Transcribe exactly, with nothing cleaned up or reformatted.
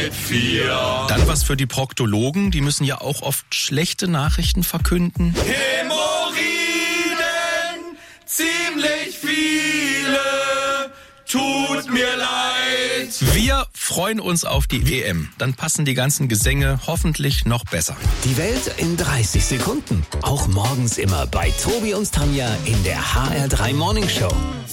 mit vier. Dann was für die Proktologen, die müssen ja auch oft schlechte Nachrichten verkünden. Hämorrhoiden, ziemlich viele, tut mir leid. Wir freuen uns auf die E M. Dann passen die ganzen Gesänge hoffentlich noch besser. Die Welt in dreißig Sekunden. Auch morgens immer bei Tobi und Tanja in der H R drei Morning Show.